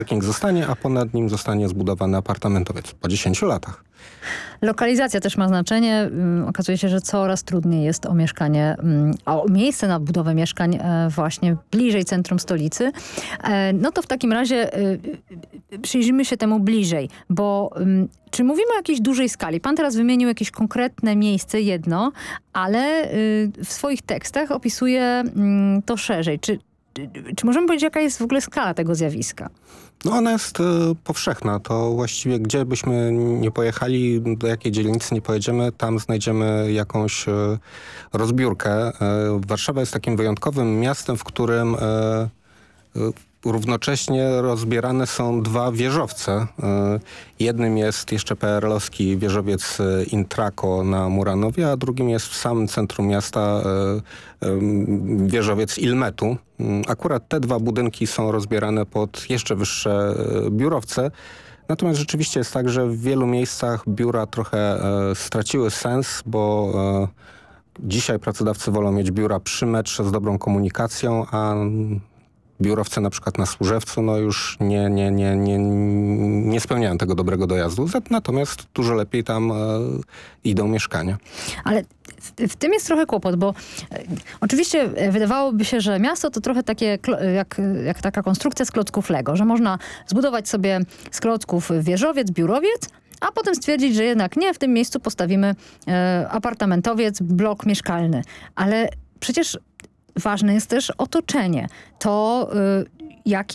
Parking zostanie, a ponad nim zostanie zbudowany apartamentowiec po 10 latach. Lokalizacja też ma znaczenie. Okazuje się, że coraz trudniej jest o mieszkanie, o miejsce na budowę mieszkań właśnie bliżej centrum stolicy. No to w takim razie przyjrzyjmy się temu bliżej, bo czy mówimy o jakiejś dużej skali? Pan teraz wymienił jakieś konkretne miejsce, jedno, ale w swoich tekstach opisuje to szerzej. Czy możemy powiedzieć, jaka jest w ogóle skala tego zjawiska? No ona jest powszechna. To właściwie gdzie byśmy nie pojechali, do jakiej dzielnicy nie pojedziemy, tam znajdziemy jakąś rozbiórkę. Warszawa jest takim wyjątkowym miastem, w którym równocześnie rozbierane są dwa wieżowce. Jednym jest jeszcze PRL-owski wieżowiec Intraco na Muranowie, a drugim jest w samym centrum miasta wieżowiec Ilmetu. Akurat te dwa budynki są rozbierane pod jeszcze wyższe biurowce. Natomiast rzeczywiście jest tak, że w wielu miejscach biura trochę straciły sens, bo dzisiaj pracodawcy wolą mieć biura przy metrze z dobrą komunikacją, a biurowce na przykład na Służewcu no już nie spełniają tego dobrego dojazdu. Natomiast dużo lepiej tam idą mieszkania. Ale w tym jest trochę kłopot, bo oczywiście wydawałoby się, że miasto to trochę takie jak taka konstrukcja z klocków Lego, że można zbudować sobie z klocków wieżowiec, biurowiec, a potem stwierdzić, że jednak nie, w tym miejscu postawimy apartamentowiec, blok mieszkalny. Ale przecież ważne jest też otoczenie. To, jakie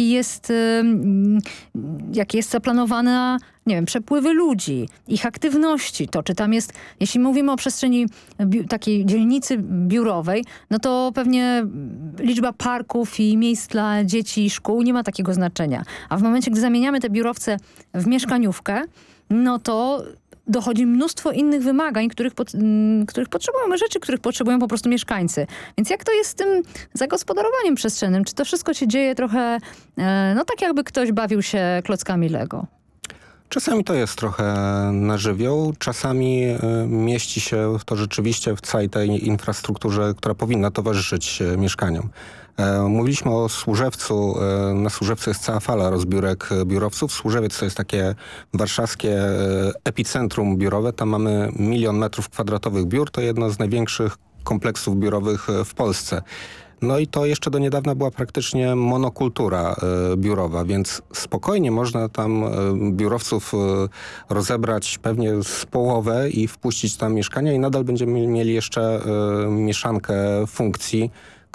jest zaplanowane, nie wiem, przepływy ludzi, ich aktywności. To, czy tam jest, jeśli mówimy o przestrzeni takiej dzielnicy biurowej, no to pewnie liczba parków i miejsc dla dzieci i szkół nie ma takiego znaczenia. A w momencie, gdy zamieniamy te biurowce w mieszkaniówkę, no to dochodzi mnóstwo innych wymagań, których potrzebujemy, rzeczy, których potrzebują po prostu mieszkańcy. Więc jak to jest z tym zagospodarowaniem przestrzennym? Czy to wszystko się dzieje trochę, no tak jakby ktoś bawił się klockami Lego? Czasami to jest trochę na żywioł, czasami mieści się to rzeczywiście w całej tej infrastrukturze, która powinna towarzyszyć mieszkaniom. Mówiliśmy o Służewcu. Na Służewcu jest cała fala rozbiórek biurowców. Służewiec to jest takie warszawskie epicentrum biurowe. Tam mamy 1 000 000 metrów kwadratowych biur. To jedno z największych kompleksów biurowych w Polsce. No i to jeszcze do niedawna była praktycznie monokultura biurowa, więc spokojnie można tam biurowców rozebrać pewnie z połowę i wpuścić tam mieszkania i nadal będziemy mieli jeszcze mieszankę funkcji,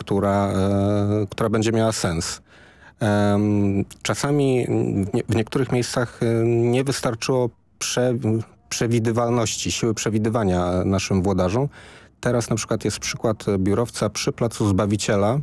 która będzie miała sens. Czasami w niektórych miejscach nie wystarczyło przewidywalności, siły przewidywania naszym włodarzom. Teraz na przykład jest przykład biurowca przy Placu Zbawiciela,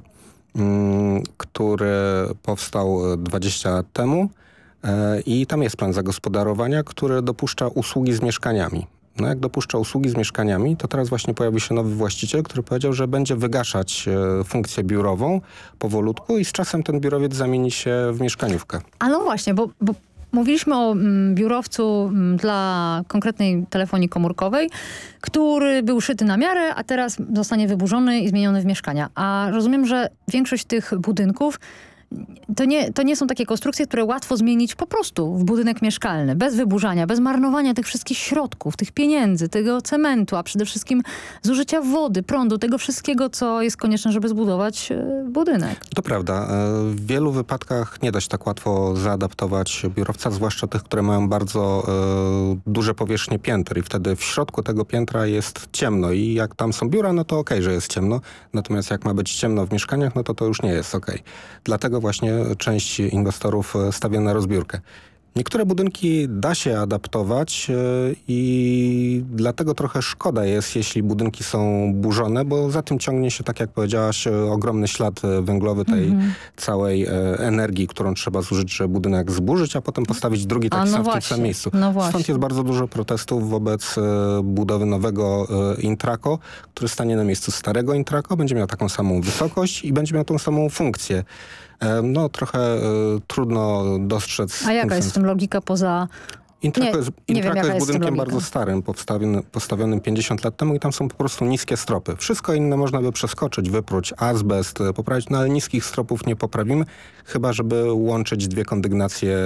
który powstał 20 lat temu i tam jest plan zagospodarowania, który dopuszcza usługi z mieszkaniami. No jak dopuszcza usługi z mieszkaniami, to teraz właśnie pojawił się nowy właściciel, który powiedział, że będzie wygaszać funkcję biurową powolutku i z czasem ten biurowiec zamieni się w mieszkaniówkę. A no właśnie, bo mówiliśmy o biurowcu dla konkretnej telefonii komórkowej, który był szyty na miarę, a teraz zostanie wyburzony i zmieniony w mieszkania. A rozumiem, że większość tych budynków to nie są takie konstrukcje, które łatwo zmienić po prostu w budynek mieszkalny, bez wyburzania, bez marnowania tych wszystkich środków, tych pieniędzy, tego cementu, a przede wszystkim zużycia wody, prądu, tego wszystkiego, co jest konieczne, żeby zbudować budynek. To prawda. W wielu wypadkach nie da się tak łatwo zaadaptować biurowca, zwłaszcza tych, które mają bardzo duże powierzchnie pięter i wtedy w środku tego piętra jest ciemno i jak tam są biura, no to okej, że jest ciemno. Natomiast jak ma być ciemno w mieszkaniach, no to już nie jest okej. Dlatego właśnie część inwestorów stawia na rozbiórkę. Niektóre budynki da się adaptować i dlatego trochę szkoda jest, jeśli budynki są burzone, bo za tym ciągnie się, tak jak powiedziałaś, ogromny ślad węglowy tej całej energii, którą trzeba zużyć, żeby budynek zburzyć, a potem postawić drugi taki sam w tym samym miejscu. Stąd jest bardzo dużo protestów wobec budowy nowego Intraco, który stanie na miejscu starego Intraco, będzie miał taką samą wysokość i będzie miał tą samą funkcję. No trochę trudno dostrzec. A jaka jest w tym logika poza... Intraco jest budynkiem bardzo starym, postawionym 50 lat temu i tam są po prostu niskie stropy. Wszystko inne można by przeskoczyć, wypróć azbest, poprawić, no ale niskich stropów nie poprawimy, chyba żeby łączyć dwie kondygnacje